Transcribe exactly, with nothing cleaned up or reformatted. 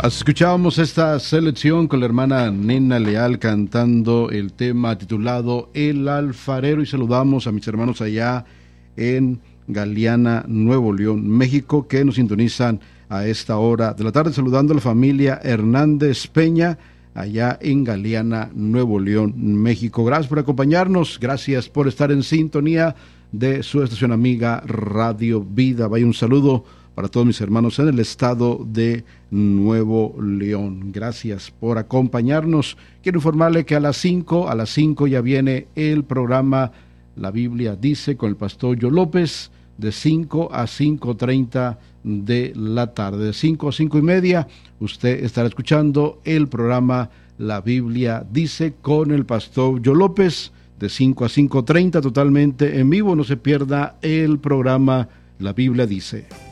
Escuchábamos esta selección con la hermana Nena Leal cantando el tema titulado El Alfarero, y saludamos a mis hermanos allá en Galeana, Nuevo León, México, que nos sintonizan a esta hora de la tarde, saludando a la familia Hernández Peña allá en Galeana, Nuevo León, México. Gracias por acompañarnos, gracias por estar en sintonía de su estación amiga Radio Vida. Vaya un saludo para todos mis hermanos en el estado de Nuevo León. Gracias por acompañarnos. Quiero informarle que a las cinco, a las cinco ya viene el programa La Biblia Dice con el pastor Yo López, de cinco a cinco treinta de la tarde. De cinco a cinco y media usted estará escuchando el programa La Biblia Dice con el pastor Yo López, de cinco a cinco treinta, totalmente en vivo. No se pierda el programa La Biblia Dice.